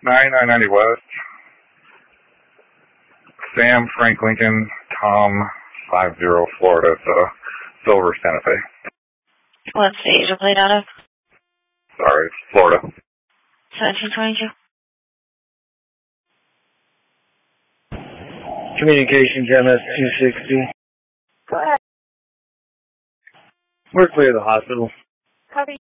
9990 West. Sam, Frank Lincoln, Tom, 50 Florida, Silver Santa Fe. What state is your plate out of? Sorry, Florida. 1722. Communications MS-260. Go ahead. We're clear of the hospital. Copy.